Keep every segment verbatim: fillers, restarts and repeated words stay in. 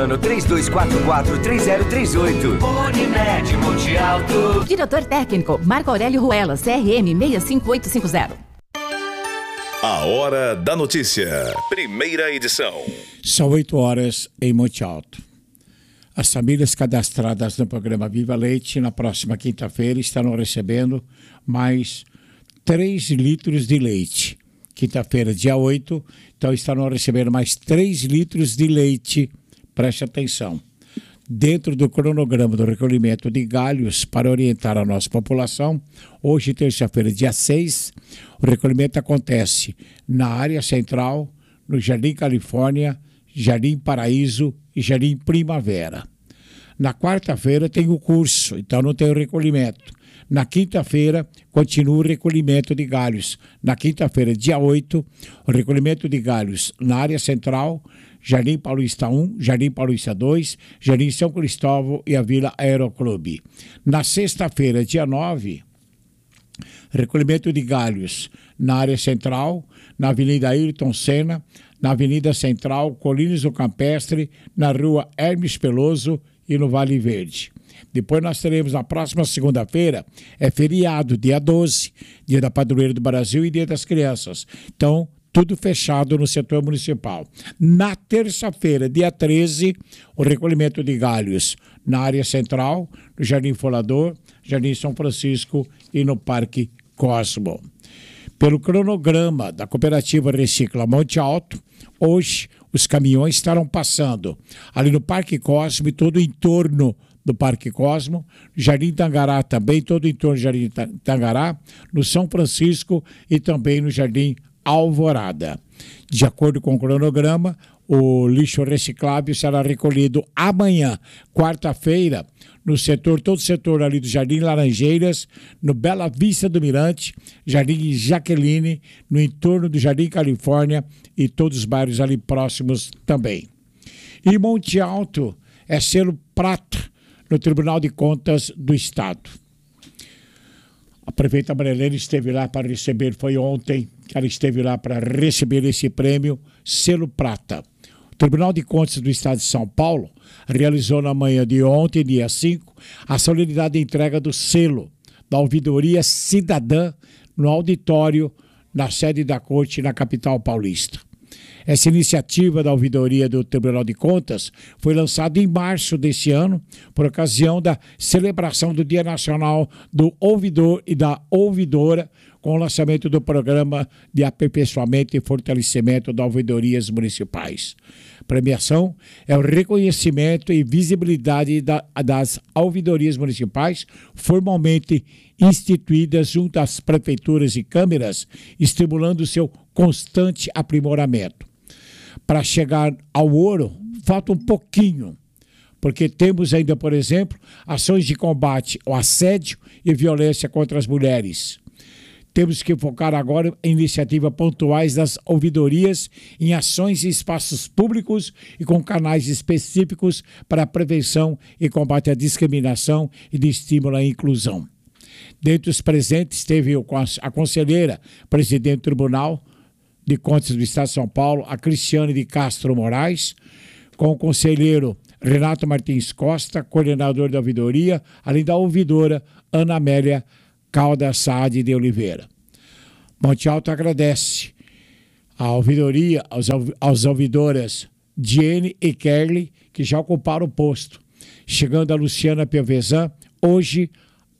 três dois quatro quatro, três zero três oito. Unimed Monte Alto. Diretor técnico, Marco Aurélio Ruela, C R M seis cinco oito cinco zero. A Hora da Notícia, primeira edição. São oito horas em Monte Alto. As famílias cadastradas no programa Viva Leite, na próxima quinta-feira, estarão recebendo mais três litros de leite. Quinta-feira, dia oito, então estarão recebendo mais três litros de leite. Preste atenção. Dentro do cronograma do recolhimento de galhos para orientar a nossa população, hoje, terça-feira, dia seis, o recolhimento acontece na área central, no Jardim Califórnia, Jardim Paraíso e Jardim Primavera. Na quarta-feira tem o curso, então não tem o recolhimento. Na quinta-feira, continua o recolhimento de galhos. Na quinta-feira, dia oito, o recolhimento de galhos na área central, Jardim Paulista um, Jardim Paulista dois, Jardim São Cristóvão e a Vila Aeroclube. Na sexta-feira, dia nove, recolhimento de galhos na área central, na Avenida Ayrton Senna, na Avenida Central, Colinas do Campestre, na Rua Hermes Peloso e no Vale Verde. Depois nós teremos na próxima segunda-feira, é feriado, dia doze, dia da Padroeira do Brasil e dia das crianças. Então, tudo fechado no setor municipal. Na terça-feira, dia treze, o recolhimento de galhos na área central, no Jardim Folador, Jardim São Francisco e no Parque Cosmo. Pelo cronograma da cooperativa Recicla Monte Alto, hoje os caminhões estarão passando ali no Parque Cosmo e todo o entorno do Parque Cosmo, Jardim Tangará também, todo o entorno do Jardim Tangará, no São Francisco e também no Jardim Alvorada. De acordo com o cronograma, o lixo reciclável será recolhido amanhã, quarta-feira, no setor, todo o setor ali do Jardim Laranjeiras, no Bela Vista do Mirante, Jardim Jaqueline, no entorno do Jardim Califórnia e todos os bairros ali próximos também. E Monte Alto é selo prata no Tribunal de Contas do Estado. A prefeita Marilene esteve lá para receber, foi ontem, que ela esteve lá para receber esse prêmio, selo prata. O Tribunal de Contas do Estado de São Paulo realizou na manhã de ontem, dia cinco, a solenidade de entrega do selo da ouvidoria cidadã no auditório na sede da Corte na capital paulista. Essa iniciativa da ouvidoria do Tribunal de Contas foi lançada em março desse ano, por ocasião da celebração do Dia Nacional do Ouvidor e da Ouvidora, com o lançamento do programa de aperfeiçoamento e fortalecimento das ouvidorias municipais. A premiação é o reconhecimento e visibilidade da, das ouvidorias municipais formalmente instituídas junto às prefeituras e câmeras, estimulando seu constante aprimoramento. Para chegar ao ouro, falta um pouquinho, porque temos ainda, por exemplo, ações de combate ao assédio e violência contra as mulheres. Temos que focar agora em iniciativas pontuais das ouvidorias, em ações em espaços públicos e com canais específicos para a prevenção e combate à discriminação e de estímulo à inclusão. Dentre os presentes, teve a conselheira, presidente do Tribunal de Contas do Estado de São Paulo, a Cristiane de Castro Moraes, com o conselheiro Renato Martins Costa, coordenador da ouvidoria, além da ouvidora Ana Amélia Calda Saad de Oliveira. Monte Alto agradece à ouvidoria, aos, aos ouvidoras Diene e Kerly, que já ocuparam o posto. Chegando a Luciana Piovesan, hoje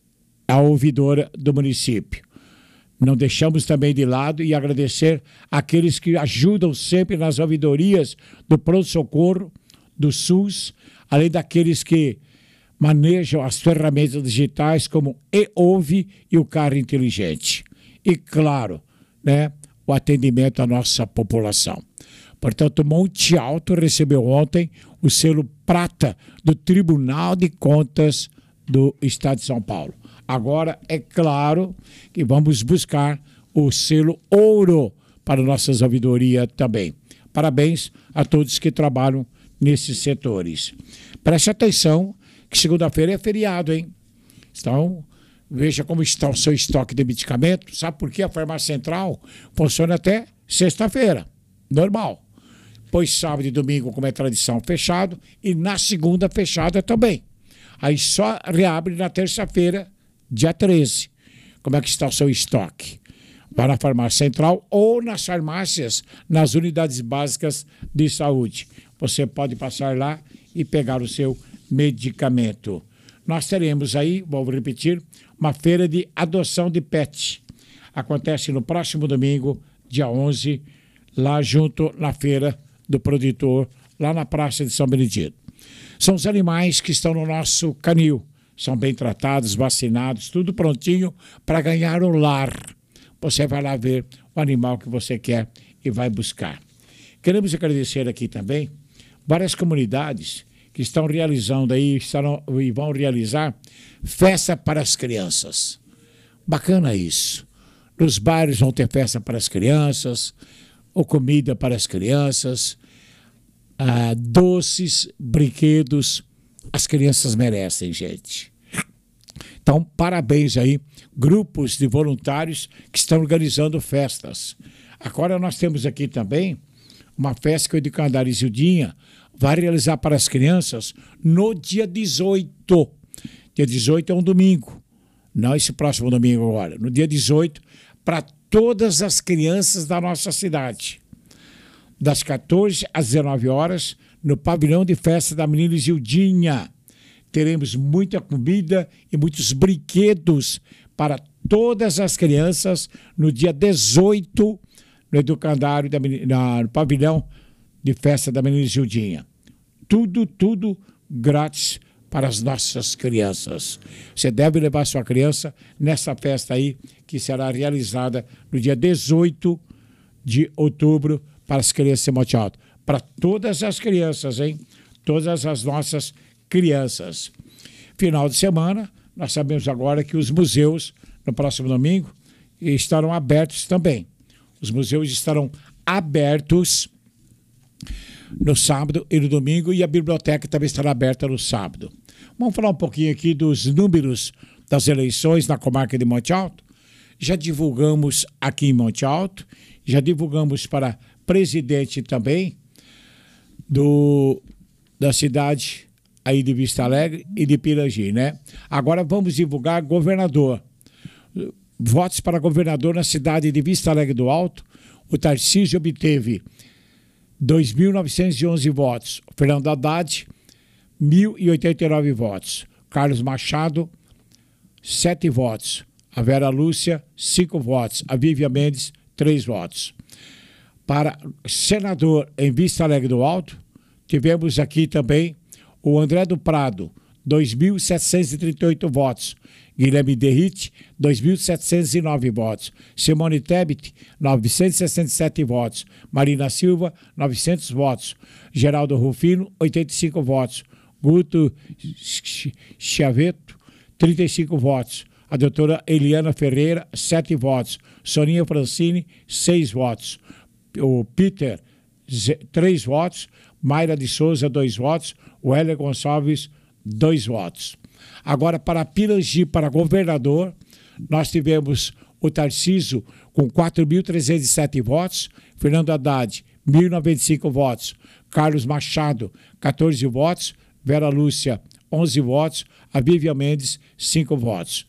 a ouvidora do município. Não deixamos também de lado e agradecer àqueles que ajudam sempre nas ouvidorias do pronto-socorro, do SUS, além daqueles que manejam as ferramentas digitais como e-ouve e o carro inteligente. E, claro, né, o atendimento à nossa população. Portanto, Monte Alto recebeu ontem o selo prata do Tribunal de Contas do Estado de São Paulo. Agora, é claro que vamos buscar o selo ouro para nossas ouvidorias também. Parabéns a todos que trabalham nesses setores. Preste atenção que segunda-feira é feriado, hein? Então, veja como está o seu estoque de medicamentos. Sabe por que a farmácia central funciona até sexta-feira? Normal. Pois sábado e domingo, como é tradição, fechado. E na segunda, fechada também. Aí só reabre na terça-feira, dia treze. Como é que está o seu estoque? Vai na farmácia central ou nas farmácias, nas unidades básicas de saúde. Você pode passar lá e pegar o seu medicamento. Nós teremos aí, vou repetir, uma feira de adoção de pet. Acontece no próximo domingo, dia onze, lá junto na feira do produtor, lá na Praça de São Benedito. São os animais que estão no nosso canil. São bem tratados, vacinados, tudo prontinho para ganhar um lar. Você vai lá ver o animal que você quer e vai buscar. Queremos agradecer aqui também várias comunidades que estão realizando aí estarão, e vão realizar festa para as crianças. Bacana isso. Nos bairros vão ter festa para as crianças, ou comida para as crianças, ah, doces, brinquedos. As crianças merecem, gente. Então, parabéns aí, grupos de voluntários que estão organizando festas. Agora nós temos aqui também uma festa que o Educandar Isildinha vai realizar para as crianças no dia dezoito. Dia dezoito é um domingo. Não esse próximo domingo agora. No dia dezoito, para todas as crianças da nossa cidade. Das quatorze às dezenove horas, no pavilhão de festa da menina Isildinha. Teremos muita comida e muitos brinquedos para todas as crianças no dia dezoito, no educandário, da menina, no pavilhão de festa da menina Isildinha. Tudo, tudo grátis para as nossas crianças. Você deve levar sua criança nessa festa aí, que será realizada no dia dezoito de outubro para as crianças de Monte Alto. Para todas as crianças, hein? Todas as nossas crianças. Final de semana, nós sabemos agora que os museus, no próximo domingo, estarão abertos também. Os museus estarão abertos no sábado e no domingo, e a biblioteca também estará aberta no sábado. Vamos falar um pouquinho aqui dos números das eleições na comarca de Monte Alto. Já divulgamos aqui em Monte Alto, já divulgamos para presidente também do, da cidade aí de Vista Alegre e de Pirangi, né? Agora vamos divulgar governador. Votos para governador na cidade de Vista Alegre do Alto. O Tarcísio obteve dois mil novecentos e onze votos. O Fernando Haddad, mil e oitenta e nove votos. Carlos Machado, sete votos. A Vera Lúcia, cinco votos. A Vivian Mendes, três votos. Para senador em Vista Alegre do Alto, tivemos aqui também o André do Prado, dois mil setecentos e trinta e oito votos. Guilherme Derrite, dois mil setecentos e nove votos. Simone Tebet, novecentos e sessenta e sete votos. Marina Silva, novecentos votos. Geraldo Rufino, oitenta e cinco votos. Guto Chiaveto, trinta e cinco votos. A doutora Eliana Ferreira, sete votos. Soninha Francini, seis votos. O Peter, três votos. Mayra de Souza, dois votos. O Hélia Gonçalves, dois votos. Agora, para Pirangi, para governador, nós tivemos o Tarcísio com quatro mil trezentos e sete votos, Fernando Haddad, mil e noventa e cinco votos, Carlos Machado, quatorze votos, Vera Lúcia, onze votos, a Vivian Mendes, cinco votos.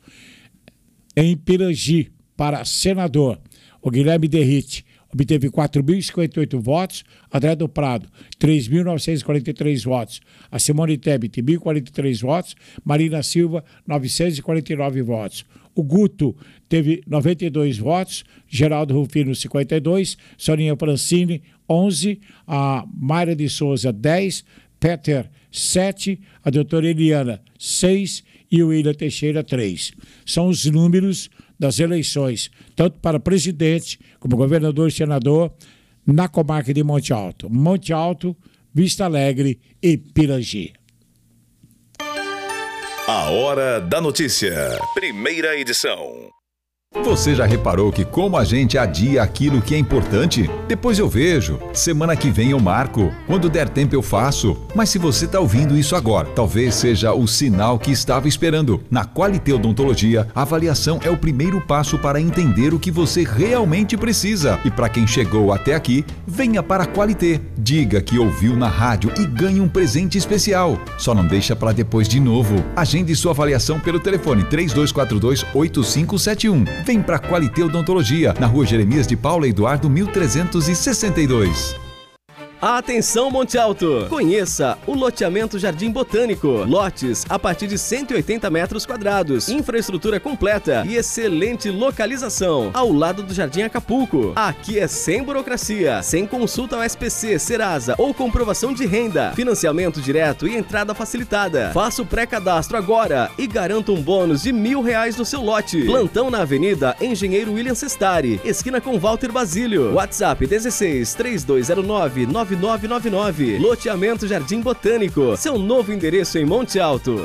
Em Pirangi, para senador, o Guilherme Derrite obteve quatro mil e cinquenta e oito votos, André do Prado, três mil novecentos e quarenta e três votos, a Simone Tebet, mil e quarenta e três votos, Marina Silva, novecentos e quarenta e nove votos. O Guto teve noventa e dois votos, Geraldo Rufino, cinquenta e dois, Soninha Francini, onze, a Mayra de Souza, dez, Peter, sete, a doutora Eliana, seis e o William Teixeira, três. São os números das eleições, tanto para presidente como governador e senador, na comarca de Monte Alto. Monte Alto, Vista Alegre e Pirangi. A Hora da Notícia. Primeira edição. Você já reparou que como a gente adia aquilo que é importante? Depois eu vejo, semana que vem eu marco, quando der tempo eu faço. Mas se você está ouvindo isso agora, talvez seja o sinal que estava esperando. Na Qualité Odontologia, a avaliação é o primeiro passo para entender o que você realmente precisa. E para quem chegou até aqui, venha para a Qualité. Diga que ouviu na rádio e ganhe um presente especial. Só não deixa para depois de novo. Agende sua avaliação pelo telefone três dois quatro dois, oito cinco sete um. Vem para a Qualité Odontologia, na rua Jeremias de Paula Eduardo, mil trezentos e sessenta e dois. Atenção Monte Alto! Conheça o loteamento Jardim Botânico. Lotes a partir de cento e oitenta metros quadrados. Infraestrutura completa e excelente localização. Ao lado do Jardim Acapulco. Aqui é sem burocracia, sem consulta ao S P C, Serasa ou comprovação de renda. Financiamento direto e entrada facilitada. Faça o pré-cadastro agora e garanta um bônus de mil reais no seu lote. Plantão na Avenida Engenheiro William Sestari, esquina com Walter Basílio. WhatsApp dezesseis, três dois zero nove, nove nove nove nove. Loteamento Jardim Botânico, seu novo endereço em Monte Alto.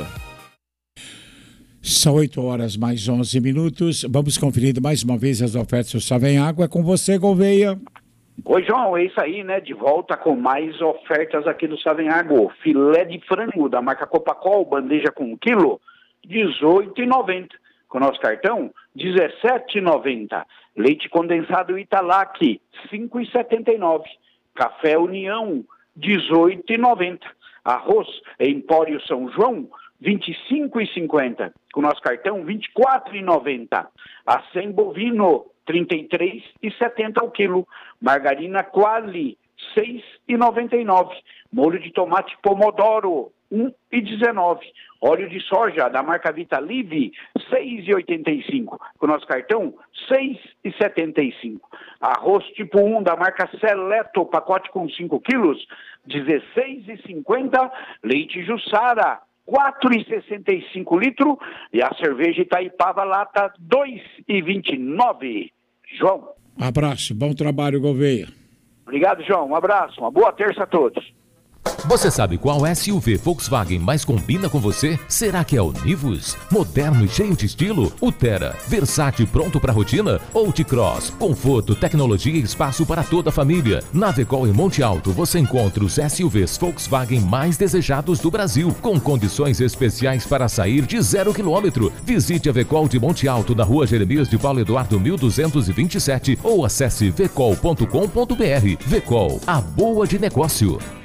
São oito horas mais onze minutos. Vamos conferir mais uma vez as ofertas do Savenhago. É com você, Gouveia. Oi, João, é isso aí, né? De volta com mais ofertas aqui do Savenhago. Filé de frango da marca Copacol, bandeja com um quilo, dezoito reais e noventa centavos. Com o nosso cartão, dezessete reais e noventa centavos. Leite condensado Italac, cinco reais e setenta e nove centavos. Café União, dezoito reais e noventa centavos. Arroz Empório São João, vinte e cinco reais e cinquenta centavos. Com o nosso cartão, vinte e quatro reais e noventa centavos. Acém bovino, trinta e três reais e setenta centavos ao quilo. Margarina Quali, seis reais e noventa e nove centavos. Molho de tomate Pomodoro, um real e dezenove centavos. Óleo de soja da marca Vitalive, seis reais e oitenta e cinco centavos. Com o nosso cartão, seis reais e setenta e cinco centavos. Arroz tipo um da marca Seleto, pacote com cinco quilos, dezesseis reais e cinquenta centavos. Leite Jussara, quatro reais e sessenta e cinco litros. E a cerveja Itaipava Lata, dois reais e vinte e nove centavos. João. Abraço, bom trabalho, Gouveia. Obrigado, João. Um abraço, uma boa terça a todos. Você sabe qual S U V Volkswagen mais combina com você? Será que é o Nivus? Moderno e cheio de estilo? O Terra, versátil pronto para rotina? Ou o T-Cross? Conforto, tecnologia e espaço para toda a família. Na Vecol em Monte Alto você encontra os S U Vs Volkswagen mais desejados do Brasil, com condições especiais para sair de zero quilômetro. Visite a Vecol de Monte Alto na rua Jeremias de Paulo Eduardo mil duzentos e vinte e sete ou acesse vecol ponto com ponto br. Vecol, a boa de negócio.